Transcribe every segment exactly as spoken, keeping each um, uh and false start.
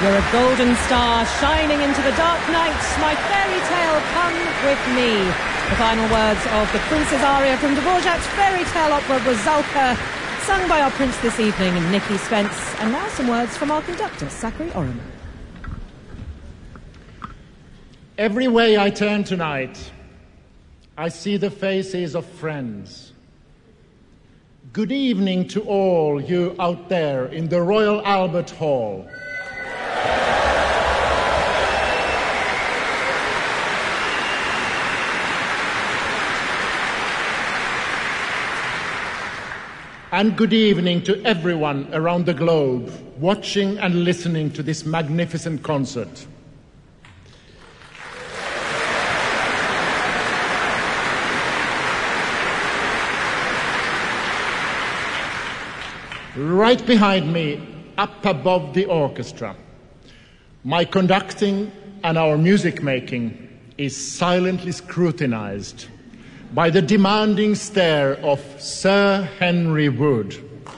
You're a golden star shining into the dark night. My fairy tale, come with me. The final words of the Prince's aria from Dvorak's fairy tale opera Rusalka, sung by our Prince this evening, Nikki Spence. And now some words from our conductor, Sakari Oram. Every way I turn tonight, I see the faces of friends. Good evening to all you out there in the Royal Albert Hall. And good evening to everyone around the globe watching and listening to this magnificent concert. Right behind me, up above the orchestra, my conducting and our music making is silently scrutinized by the demanding stare of Sir Henry Wood.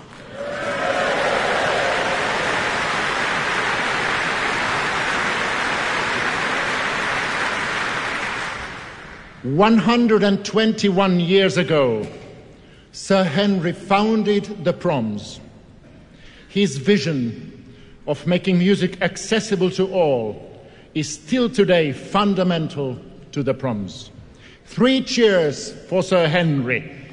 one hundred twenty-one years ago, Sir Henry founded the Proms. His vision of making music accessible to all is still today fundamental to the Proms. Three cheers for Sir Henry.